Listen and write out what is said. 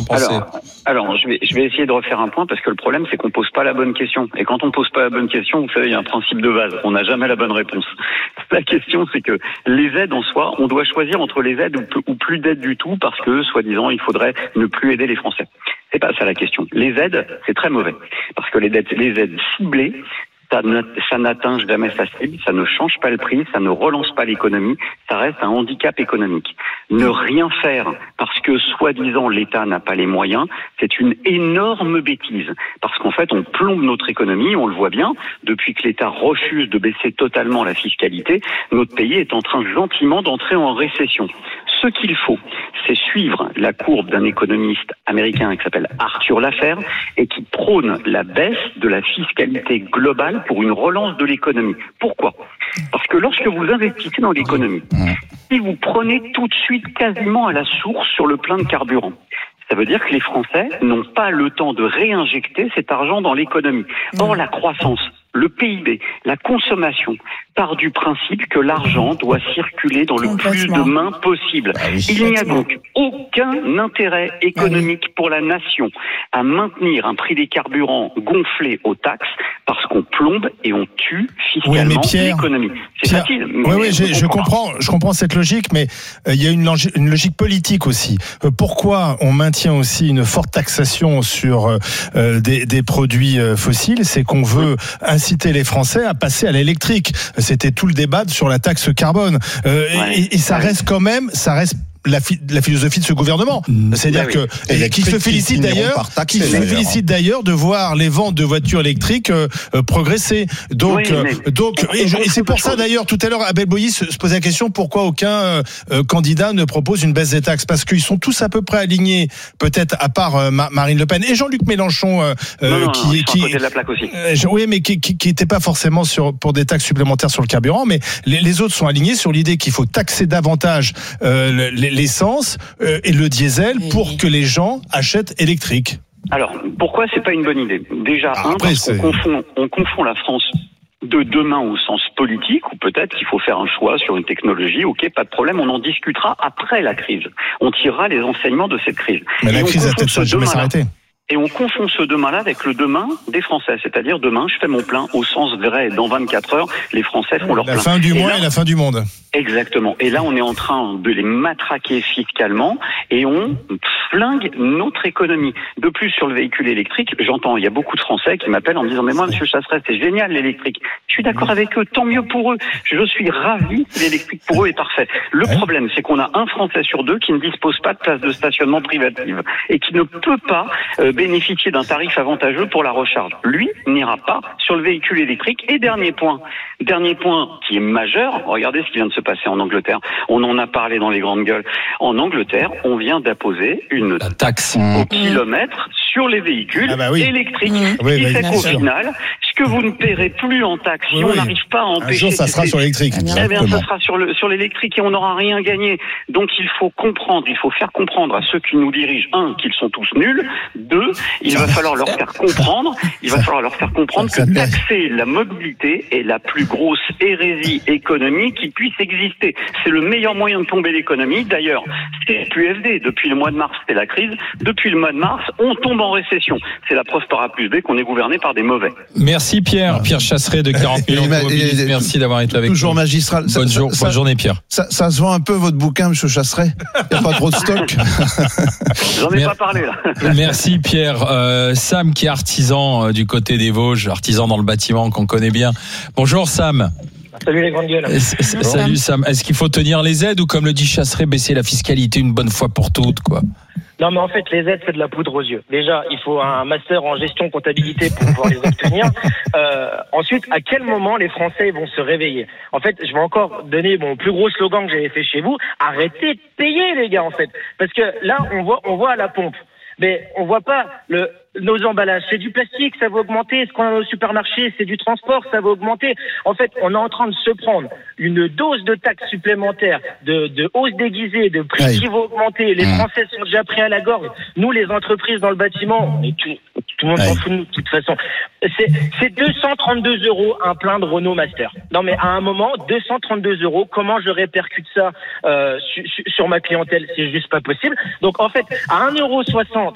pensez? Alors, je vais essayer de refaire un point parce que le problème, c'est qu'on pose pas la bonne question. Et quand on pose pas la bonne question, vous savez, il y a un principe de base. On n'a jamais la bonne réponse. La question, c'est que les aides en soi, on doit choisir entre les aides ou plus d'aides du tout parce que, soi-disant, il faudrait ne plus aider les Français. C'est pas ça la question. Les aides, c'est très mauvais. Parce que les aides ciblées, ça n'atteint jamais sa cible, ça ne change pas le prix, ça ne relance pas l'économie, ça reste un handicap économique. Ne rien faire parce que, soi-disant, l'État n'a pas les moyens, c'est une énorme bêtise. Parce qu'en fait, on plombe notre économie, on le voit bien, depuis que l'État refuse de baisser totalement la fiscalité, notre pays est en train gentiment d'entrer en récession. Ce qu'il faut, c'est suivre la courbe d'un économiste américain qui s'appelle Arthur Laffer et qui prône la baisse de la fiscalité globale pour une relance de l'économie. Pourquoi ? Parce que lorsque vous investissez dans l'économie, si vous prenez tout de suite quasiment à la source sur le plein de carburant, ça veut dire que les Français n'ont pas le temps de réinjecter cet argent dans l'économie. Or, la croissance, le PIB, la consommation part du principe que l'argent doit circuler dans le plus de mains possible. Il n'y a donc aucun intérêt économique pour la nation à maintenir un prix des carburants gonflé aux taxes parce qu'on plombe et on tue fiscalement l'économie. C'est facile. Oui, je comprends cette logique, mais il y a une logique politique aussi. Pourquoi on maintient aussi une forte taxation sur des produits fossiles ? C'est qu'on veut inciter les Français à passer à l'électrique. C'était tout le débat sur la taxe carbone. Et ça reste quand même, la philosophie de ce gouvernement. C'est-à-dire qui se félicite d'ailleurs de voir les ventes de voitures électriques progresser. Et c'est pour ça d'ailleurs tout à l'heure Abel Boilly se posait la question pourquoi aucun candidat ne propose une baisse des taxes, parce qu'ils sont tous à peu près alignés, peut-être à part Marine Le Pen et Jean-Luc Mélenchon qui côté de la plaque aussi. Oui, mais qui était pas forcément pour des taxes supplémentaires sur le carburant, mais les autres sont alignés sur l'idée qu'il faut taxer davantage l'essence et le diesel pour que les gens achètent électrique. Alors, pourquoi c'est pas une bonne idée ? Déjà, parce qu'on confond la France de demain au sens politique, ou peut-être qu'il faut faire un choix sur une technologie, ok, pas de problème, on en discutera après la crise. On tirera les enseignements de cette crise. Mais la crise a peut-être jamais s'arrêter. Et on confond ce demain-là avec le demain des Français. C'est-à-dire demain, je fais mon plein au sens vrai. Dans 24 heures, les Français font leur plein. La fin du mois et la fin du monde. Exactement. Et là, on est en train de les matraquer fiscalement et on flingue notre économie. De plus, sur le véhicule électrique, il y a beaucoup de Français qui m'appellent en me disant « Mais moi, monsieur Chasseret, c'est génial l'électrique. » Je suis d'accord avec eux, tant mieux pour eux. Je suis ravi, l'électrique pour eux est parfait. Le problème, c'est qu'on a un Français sur deux qui ne dispose pas de place de stationnement privative et qui ne peut pas bénéficier d'un tarif avantageux pour la recharge. Lui n'ira pas sur le véhicule électrique. Et dernier point qui est majeur, regardez ce qui vient de se passer en Angleterre. On en a parlé dans les grandes gueules. En Angleterre, on vient d'apposer une taxe au kilomètre sur les véhicules électriques. Qui fait qu'au final, ce que vous ne paierez plus en taxe, si on n'arrive pas à empêcher... Un jour, ça sera sur l'électrique. Eh bien, ça sera sur l'électrique et on n'aura rien gagné. Donc, il faut faire comprendre à ceux qui nous dirigent, 1, qu'ils sont tous nuls, 2, il va falloir leur faire comprendre que taxer la mobilité est la plus grosse hérésie économique qui puisse exister. C'est le meilleur moyen de plomber l'économie. D'ailleurs, c'est PUFD. Depuis le mois de mars, c'était la crise. Depuis le mois de mars, on tombe en récession. C'est la preuve par A plus B qu'on est gouverné par des mauvais. Merci Pierre Chasseret de 40 millions de merci d'avoir été avec nous. Toujours magistral. Bonne journée Pierre. Ça se vend un peu votre bouquin, monsieur Chasseret. Il n'y a pas trop de stock. J'en ai pas parlé là. Merci Pierre. Sam qui est artisan du côté des Vosges, artisan dans le bâtiment qu'on connaît bien. Bonjour Sam. Salut les grandes gueules. Salut Sam. Est-ce qu'il faut tenir les aides ou comme le dit Chasseret, baisser la fiscalité une bonne fois pour toutes quoi ? Non, mais en fait, les aides, c'est de la poudre aux yeux. Déjà, il faut un master en gestion comptabilité pour pouvoir les obtenir. Ensuite, à quel moment les Français vont se réveiller ? En fait, je vais encore donner mon plus gros slogan que j'avais fait chez vous. Arrêtez de payer, les gars, en fait. Parce que là, on voit à la pompe. Mais on voit pas nos emballages. C'est du plastique, ça va augmenter. Ce qu'on a au supermarché, c'est du transport, ça va augmenter. En fait, on est en train de se prendre une dose de taxes supplémentaires, de hausse déguisée, de prix qui vont augmenter. Les Français sont déjà pris à la gorge. Nous, les entreprises dans le bâtiment, tout le monde s'en fout de nous, de toute façon. C'est 232 € un plein de Renault Master. Non, mais à un moment, 232 €, comment je répercute ça sur ma clientèle ? C'est juste pas possible. Donc, en fait, à 1,60 €